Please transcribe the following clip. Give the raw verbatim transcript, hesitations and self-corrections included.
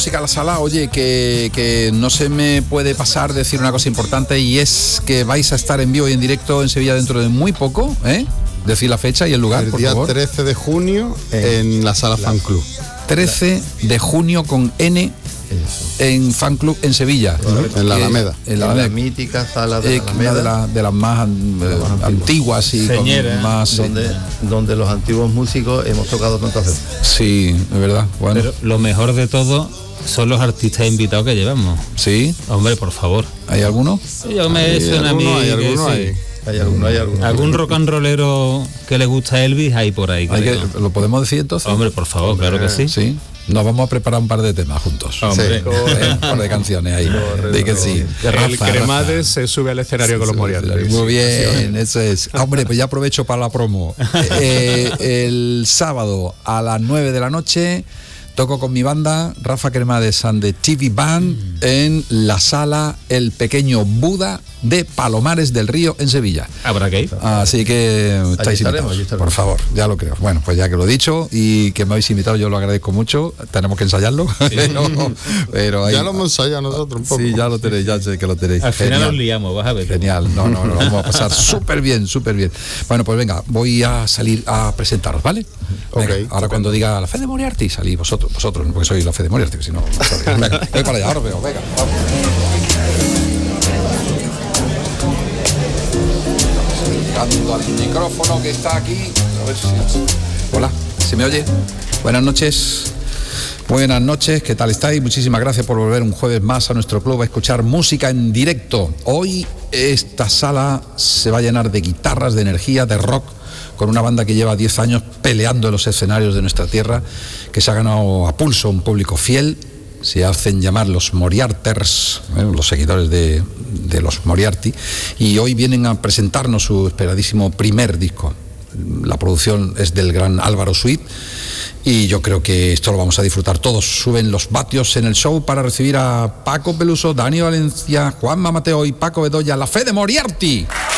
Música a la sala, oye, que, que no se me puede pasar decir una cosa importante, y es que vais a estar en vivo y en directo en Sevilla dentro de muy poco, ¿eh? Decir la fecha y el lugar, el por día favor. trece de junio en la Sala Fan Club. trece de junio con N en Fan Club en Sevilla. Correcto. En la Alameda. En la, en Alameda. la mítica sala de Eh, la una Alameda, de, la, de las más, eh, más antiguas y Señera, con más... donde, donde los antiguos músicos hemos tocado tantas veces. Sí, es verdad. Bueno, Pero lo mejor de todo son los artistas invitados que llevamos. sí, Hombre, por favor. ¿hay alguno? Yo me Hay suena a mí alguno, hay que alguno sí. ahí. Hay alguno, hay alguno. Algún rock and rollero que le gusta a Elvis hay por ahí. Hay que, creo. ¿lo podemos decir entonces? Hombre, por favor, claro que sí. Sí, nos vamos a preparar un par de temas juntos. Hombre. Sí, un par de canciones ahí. De que sí. De El Rafa, Cremades se sube al escenario con los Moriarty. Muy bien, eso es. Hombre, pues ya aprovecho para la promo. Eh, el sábado a las nueve de la noche toco con mi banda, Rafa Cremades and the T V Band, en la sala El Pequeño Buda de Palomares del Río, en Sevilla. Habrá que ir. Así que estáis estaremos, invitados, allí estaremos. por favor, ya lo creo. Bueno, pues ya que lo he dicho y que me habéis invitado, yo lo agradezco mucho. Tenemos que ensayarlo, pero, pero ahí- Ya lo hemos ensayado nosotros un poco. Sí, ya lo tenéis, ya sé que lo tenéis. Al final Genial. nos liamos, vas a ver. Genial, no, no, no, lo vamos a pasar súper bien, súper bien. Bueno, pues venga, voy a salir a presentaros, ¿vale? Venga, Ok, ahora cuando diga la Fe de Moriarty, salís vosotros, vosotros, porque sois la Fe de Moriarty, que si no, no sabéis. Venga, voy para allá, ahora os veo, venga, vamos. Llegando al micrófono que está aquí, a ver si... Hola, ¿se me oye? Buenas noches. Buenas noches, ¿qué tal estáis? Muchísimas gracias por volver un jueves más a nuestro club a escuchar música en directo. Hoy esta sala se va a llenar de guitarras, de energía, de rock, con una banda que lleva diez años peleando en los escenarios de nuestra tierra, que se ha ganado a pulso un público fiel. Se hacen llamar los Moriarters, ¿eh? Los seguidores de, de los Moriarty, y hoy vienen a presentarnos su esperadísimo primer disco. La producción es del gran Álvaro Sweet, y yo creo que esto lo vamos a disfrutar todos. Suben los vatios en el show para recibir a Paco Peluso, Dani Valencia, Juanma Mateo y Paco Bedoya, la Fe de Moriarty.